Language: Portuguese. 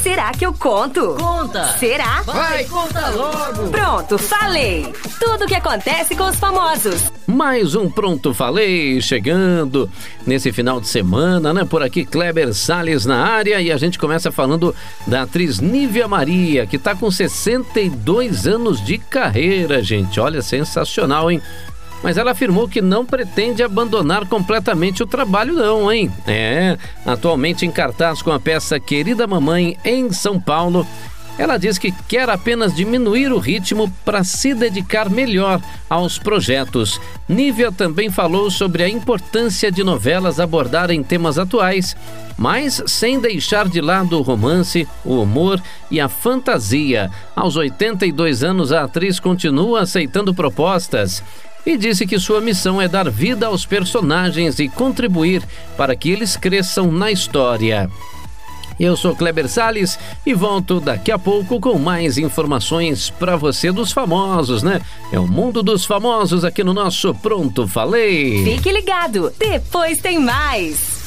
Será que eu conto? Conta! Será? Vai, conta logo! Pronto, falei! Tudo o que acontece com os famosos. Mais um Pronto Falei chegando nesse final de semana, né? Por aqui, Kleber Salles na área, e a gente começa falando da atriz Nívia Maria, que tá com 62 anos de carreira, gente. Olha, sensacional, hein? Mas ela afirmou que não pretende abandonar completamente o trabalho não, hein? Atualmente em cartaz com a peça Querida Mamãe em São Paulo, ela diz que quer apenas diminuir o ritmo para se dedicar melhor aos projetos. Nívia também falou sobre a importância de novelas abordarem temas atuais, mas sem deixar de lado o romance, o humor e a fantasia. Aos 82 anos, a atriz continua aceitando propostas e disse que sua missão é dar vida aos personagens e contribuir para que eles cresçam na história. Eu sou Kleber Salles e volto daqui a pouco com mais informações para você dos famosos, né? É o mundo dos famosos aqui no nosso Pronto Falei. Fique ligado, depois tem mais.